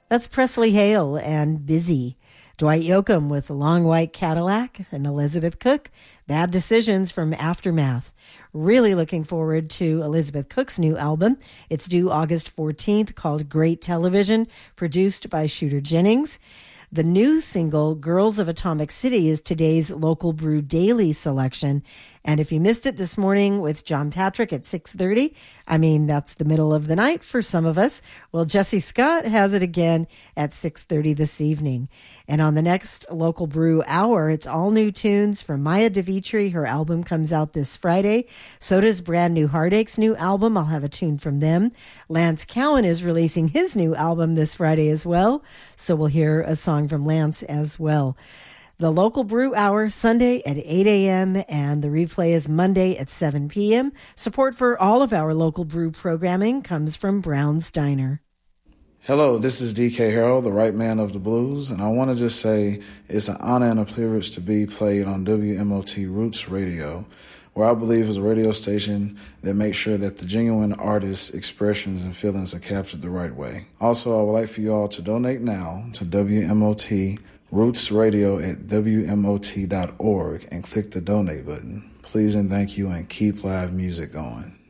That's Presley Hale and Busy. Dwight Yoakam with The Long White Cadillac and Elizabeth Cook, Bad Decisions from Aftermath. Really looking forward to Elizabeth Cook's new album. It's due August 14th, called Great Television, produced by Shooter Jennings. The new single, Girls of Atomic City, is today's Local Brew Daily selection. And if you missed it this morning with John Patrick at 6:30, that's the middle of the night for some of us. Well, Jesse Scott has it again at 6:30 this evening. And on the next Local Brew Hour, it's all new tunes from Maya DeVitri. Her album comes out this Friday. So does Brand New Heartache's new album. I'll have a tune from them. Lance Cowan is releasing his new album this Friday as well. So we'll hear a song from Lance as well. The Local Brew Hour, Sunday at 8 a.m., and the replay is Monday at 7 p.m. Support for all of our Local Brew programming comes from Brown's Diner. Hello, this is D.K. Harrell, the right man of the blues, and I want to just say it's an honor and a privilege to be played on WMOT Roots Radio, where I believe is a radio station that makes sure that the genuine artist's expressions and feelings are captured the right way. Also, I would like for you all to donate now to WMOT Roots Radio at WMOT.org and click the donate button. Please and thank you, and keep live music going.